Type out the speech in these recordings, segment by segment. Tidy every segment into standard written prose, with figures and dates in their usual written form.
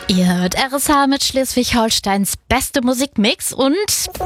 Ihr hört RSH mit Schleswig-Holsteins beste Musikmix und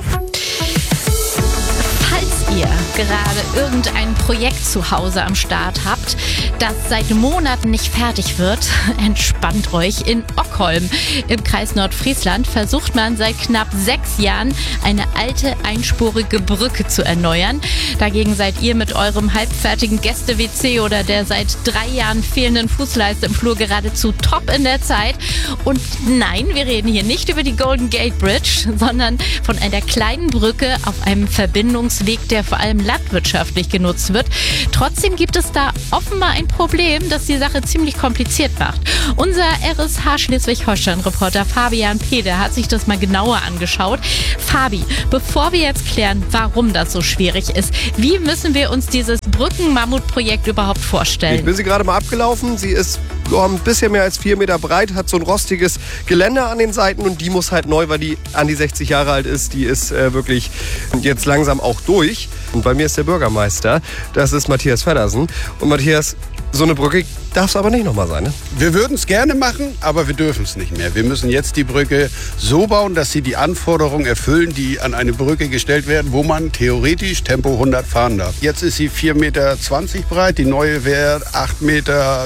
falls ihr gerade irgendein Projekt zu Hause am Start habt, das seit Monaten nicht fertig wird, entspannt euch. In Ockholm im Kreis Nordfriesland versucht man seit knapp 6 Jahren eine alte einspurige Brücke zu erneuern. Dagegen seid ihr mit eurem halbfertigen Gäste-WC oder der seit 3 Jahren fehlenden Fußleiste im Flur geradezu top in der Zeit. Und nein, wir reden hier nicht über die Golden Gate Bridge, sondern von einer kleinen Brücke auf einem Verbindungsweg, der vor allem landwirtschaftlich genutzt wird. Trotzdem gibt es da offenbar ein Problem, das die Sache ziemlich kompliziert macht. Unser RSH Schleswig-Holstein-Reporter Fabian Peder hat sich das mal genauer angeschaut. Fabi, bevor wir jetzt klären, warum das so schwierig ist, wie müssen wir uns dieses Brücken-Mammut-Projekt überhaupt vorstellen? Ich bin sie gerade mal abgelaufen. Sie ist ein bisschen mehr als 4 Meter breit, hat so ein rostiges Geländer an den Seiten und die muss halt neu, weil die an die 60 Jahre alt ist. Die ist wirklich jetzt langsam auch durch. Und bei mir ist der Bürgermeister, das ist Matthias Feddersen. Und Matthias, so eine Brücke darf es aber nicht nochmal sein, ne? Wir würden es gerne machen, aber wir dürfen es nicht mehr. Wir müssen jetzt die Brücke so bauen, dass sie die Anforderungen erfüllen, die an eine Brücke gestellt werden, wo man theoretisch Tempo 100 fahren darf. Jetzt ist sie 4,20 Meter breit, die neue wäre 8,60 Meter.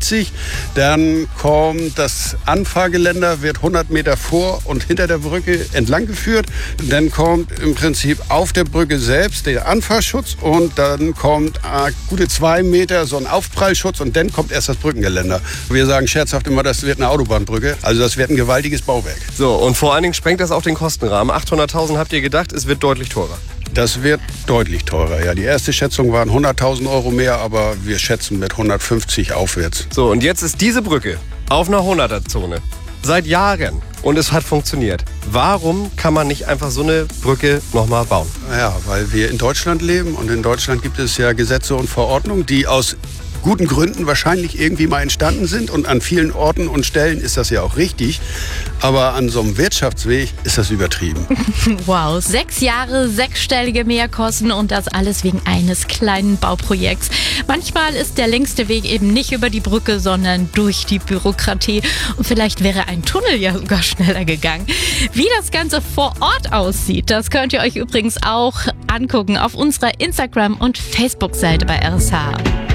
Dann kommt das Anfahrgeländer, wird 100 Meter vor und hinter der Brücke entlang geführt. Dann kommt im Prinzip auf der Brücke selbst der Anfahrschutz und dann kommt gute 2 Meter so ein Aufprallschutz und dann kommt erst das Brückengeländer. Wir sagen scherzhaft immer, das wird eine Autobahnbrücke. Also das wird ein gewaltiges Bauwerk. So, und vor allen Dingen sprengt das auch den Kostenrahmen. 800.000 habt ihr gedacht, es wird deutlich teurer. Das wird deutlich teurer, ja. Die erste Schätzung waren 100.000 Euro mehr, aber wir schätzen mit 150 aufwärts. So, und jetzt ist diese Brücke auf einer 100er-Zone. Seit Jahren. Und es hat funktioniert. Warum kann man nicht einfach so eine Brücke nochmal bauen? Ja, weil wir in Deutschland leben und in Deutschland gibt es ja Gesetze und Verordnungen, die aus guten Gründen wahrscheinlich irgendwie mal entstanden sind und an vielen Orten und Stellen ist das ja auch richtig, aber an so einem Wirtschaftsweg ist das übertrieben. Wow, 6 Jahre, 6-stellige Mehrkosten und das alles wegen eines kleinen Bauprojekts. Manchmal ist der längste Weg eben nicht über die Brücke, sondern durch die Bürokratie und vielleicht wäre ein Tunnel ja sogar schneller gegangen. Wie das Ganze vor Ort aussieht, das könnt ihr euch übrigens auch angucken auf unserer Instagram- und Facebook-Seite bei RSH.